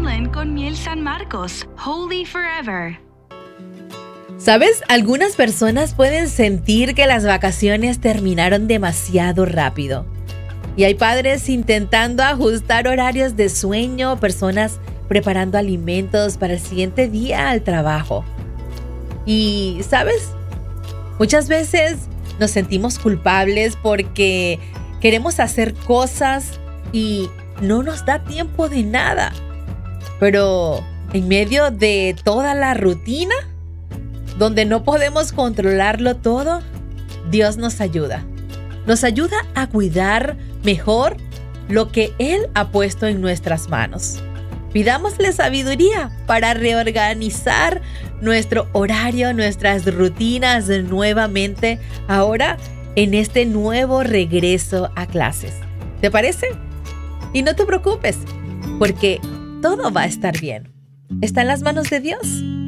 Blend con miel San Marcos, Holy Forever. ¿Sabes? Algunas personas pueden sentir que las vacaciones terminaron demasiado rápido. Y hay padres intentando ajustar horarios de sueño, personas preparando alimentos para el siguiente día al trabajo. Y, ¿sabes? Muchas veces nos sentimos culpables porque queremos hacer cosas y no nos da tiempo de nada. Pero en medio de toda la rutina, donde no podemos controlarlo todo, Dios nos ayuda. Nos ayuda a cuidar mejor lo que Él ha puesto en nuestras manos. Pidámosle sabiduría para reorganizar nuestro horario, nuestras rutinas nuevamente, ahora en este nuevo regreso a clases. ¿Te parece? Y no te preocupes, porque todo va a estar bien. Está en las manos de Dios.